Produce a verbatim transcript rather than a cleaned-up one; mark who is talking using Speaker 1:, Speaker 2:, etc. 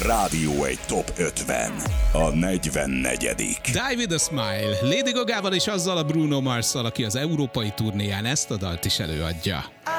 Speaker 1: Rádió egy Top ötven. A negyvennegyedik
Speaker 2: Die With A Smile. Lady Gagával és azzal a Bruno Marsszal, aki az európai turnéján ezt a dalt is előadja.